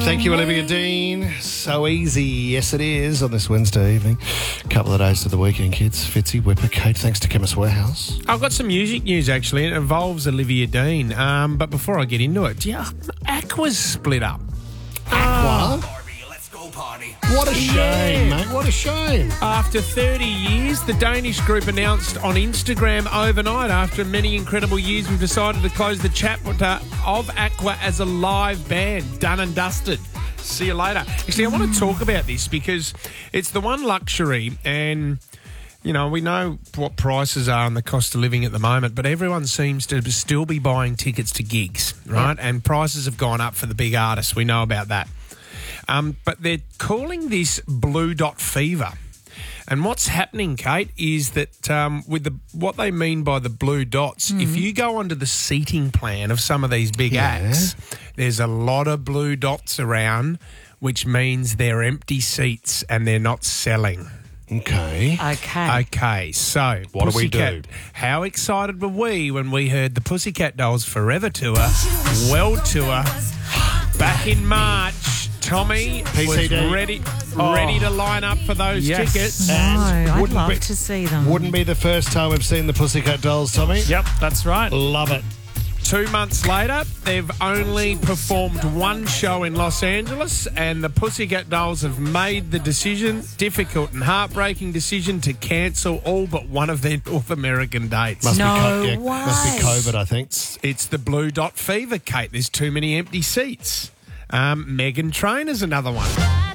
Thank you, Olivia Dean. So easy. Yes, it is on this Wednesday evening. Couple of days to the weekend, kids. Fitzy, Whipper, Kate, thanks to Chemist Warehouse. I've got some music news, actually. It involves Olivia Dean. But before I get into it, Aqua's split up. Aqua? What a shame, mate. What a shame. After 30 years, the Danish group announced on Instagram overnight, after many incredible years, we've decided to close the chapter of Aqua as a live band. Done and dusted. See you later. Actually, I want to talk about this because it's the one luxury, and you know, we know what prices are and the cost of living at the moment, but everyone seems to still be buying tickets to gigs, right? Yep. And prices have gone up for the big artists. We know about that. But they're calling this Blue Dot Fever. And what's happening, Kate, is that with what they mean by the blue dots, if you go onto the seating plan of some of these big acts, there's a lot of blue dots around, which means they're empty seats and they're not selling. Okay, so what do we do? How excited were we when we heard the Pussycat Dolls Forever Tour, World Tour, back in March? Tommy was ready to line up for those tickets. No, I'd love to see them. Wouldn't be the first time we've seen the Pussycat Dolls, Tommy. Yep, that's right. Love it. 2 months later, they've only performed one show in Los Angeles, and the Pussycat Dolls have made the decision, difficult and heartbreaking decision, to cancel all but one of their North American dates. Must be COVID, I think. It's the Blue Dot Fever, Kate. There's too many empty seats. Meghan Trainor's another one.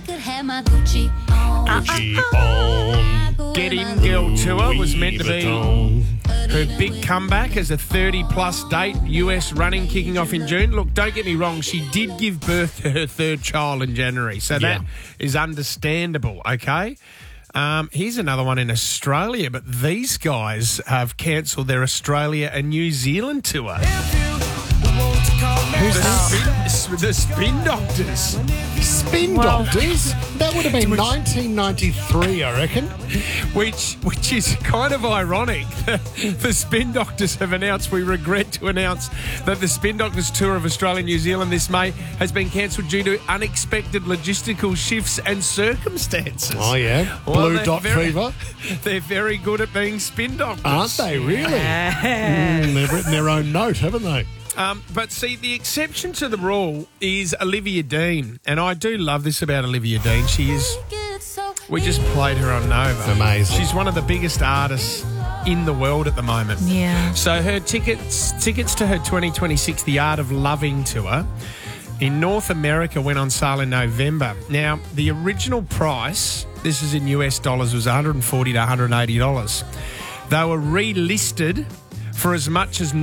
Get In Girl Tour was meant to be her big comeback as a 30-plus date, US running kicking off in June. Look, don't get me wrong, she did give birth to her third child in January, so that is understandable, okay? Here's another one in Australia, but these guys have cancelled their Australia and New Zealand tour. The Spin Doctors. Spin Doctors? That would have been 1993, I reckon. Which is kind of ironic. The Spin Doctors have announced, we regret to announce that the Spin Doctors tour of Australia and New Zealand this May has been cancelled due to unexpected logistical shifts and circumstances. Oh, yeah? Blue Dot Fever? They're very good at being Spin Doctors. Aren't they, really? They've written their own note, haven't they? But see, the exception to the rule is Olivia Dean. And I do love this about Olivia Dean. We just played her on Nova. Amazing. She's one of the biggest artists in the world at the moment. Yeah. So her tickets to her 2026 The Art of Loving tour in North America went on sale in November. Now, the original price, this is in US dollars, was $140 to $180. They were relisted for as much as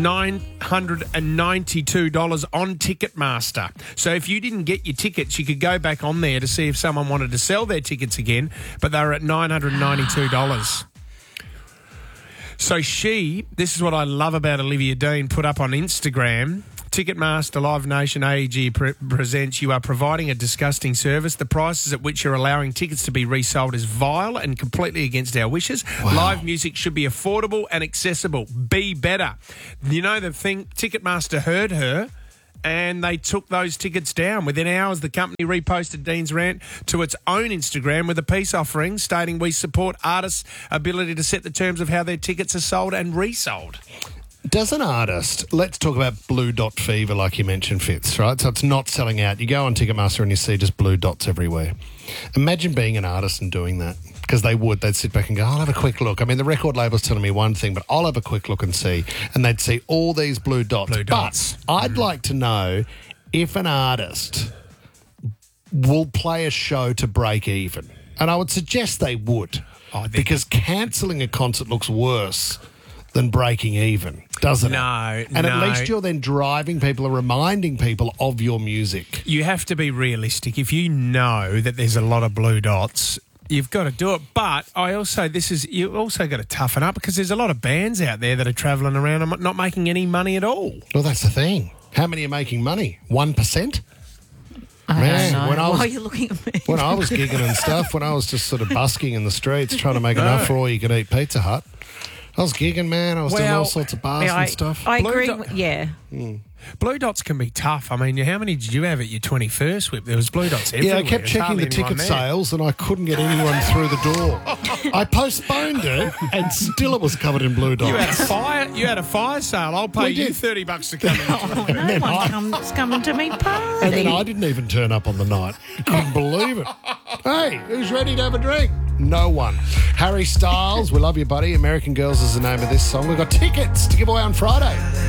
$992 on Ticketmaster. So if you didn't get your tickets, you could go back on there to see if someone wanted to sell their tickets again, but they were at $992. So this is what I love about Olivia Dean, put up on Instagram. Ticketmaster Live Nation AEG presents, you are providing a disgusting service. The prices at which you're allowing tickets to be resold is vile and completely against our wishes. Wow. Live music should be affordable and accessible. Be better. You know the thing, Ticketmaster heard her and they took those tickets down. Within hours, the company reposted Dean's rant to its own Instagram with a peace offering stating, we support artists' ability to set the terms of how their tickets are sold and resold. Does an artist, let's talk about Blue Dot Fever like you mentioned, Fitz, right? So it's not selling out. You go on Ticketmaster and you see just blue dots everywhere. Imagine being an artist and doing that, because they'd sit back and go, I'll have a quick look. I mean, the record label's telling me one thing, but I'll have a quick look and see. And they'd see all these blue dots. But I'd like to know if an artist will play a show to break even. And I would suggest they would, because cancelling a concert looks worse than breaking even, doesn't it? No. And at least you're then driving people or reminding people of your music. You have to be realistic. If you know that there's a lot of blue dots, you've got to do it. But you also got to toughen up, because there's a lot of bands out there that are travelling around and not making any money at all. Well, that's the thing. How many are making money? 1%? I don't know. Why are you looking at me? When I was gigging and stuff, when I was just sort of busking in the streets trying to make enough for all you could eat Pizza Hut, I was gigging, man. I was doing all sorts of bars and stuff. I agree. Yeah. Blue dots can be tough. I mean, how many did you have at your 21st whip? There was blue dots everywhere. Yeah, I kept checking the ticket sales and I couldn't get anyone through the door. I postponed it and still it was covered in blue dots. You had a fire sale. I'll pay you $30 to come in. No one's coming to me party. And then I didn't even turn up on the night. Couldn't believe it. Hey, who's ready to have a drink? No one. Harry Styles, we love you, buddy. American Girls is the name of this song. We've got tickets to give away on Friday.